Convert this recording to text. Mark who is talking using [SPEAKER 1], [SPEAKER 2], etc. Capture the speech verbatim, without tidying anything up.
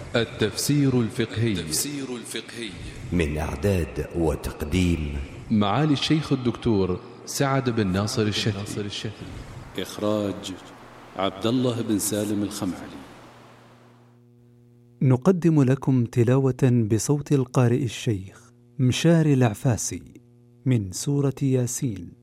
[SPEAKER 1] التفسير الفقهي
[SPEAKER 2] التفسير الفقهي
[SPEAKER 3] من إعداد وتقديم
[SPEAKER 1] معالي الشيخ الدكتور سعد بن ناصر الشتري.
[SPEAKER 2] إخراج عبد الله بن سالم الخمعلي.
[SPEAKER 4] نقدم لكم تلاوة بصوت القارئ الشيخ مشاري العفاسي من سورة ياسين.